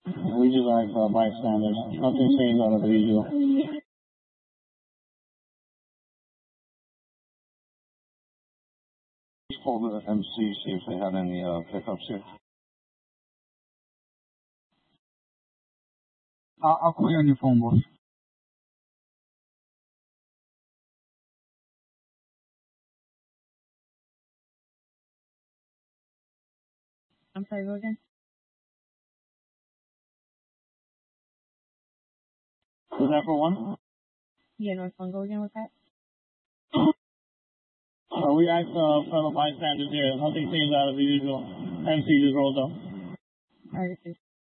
We just like bystanders. Nothing seems out of the usual. Just call the MC, see if they had any pickups here. I'll call you on your phone, boss. I'm sorry, go again? Was that for one? Yeah, North One, go again with that? We asked fellow bystanders here. Nothing seems out of the usual. MC just rolled up. Alright,